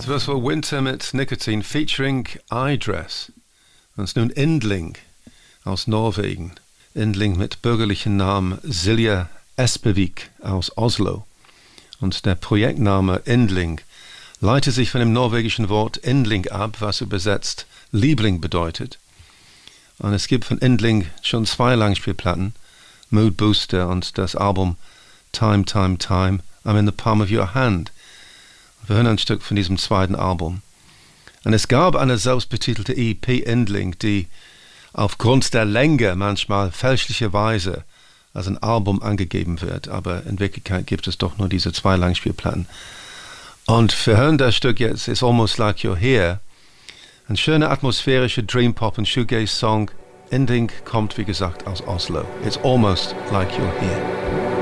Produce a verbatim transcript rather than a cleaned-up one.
Das war für Winter mit Nicotine featuring iDress. Und es ist nun Endling aus Norwegen. Endling mit bürgerlichen Namen Silja Espevik aus Oslo. Und der Projektname Endling leitet sich von dem norwegischen Wort Endling ab, was übersetzt Liebling bedeutet. Und es gibt von Endling schon zwei Langspielplatten, Mood Booster und das Album Time, Time, Time, I'm in the Palm of Your Hand. Wir hören ein Stück von diesem zweiten Album. Und es gab eine selbstbetitelte E P Endling, die aufgrund der Länge manchmal fälschlicherweise als ein Album angegeben wird. Aber in Wirklichkeit gibt es doch nur diese zwei Langspielplatten. Und wir hören das Stück jetzt, It's Almost Like You're Here. Ein schöner atmosphärischer Dream Pop und Shoegaze Song. Endling kommt, wie gesagt, aus Oslo. It's Almost Like You're Here.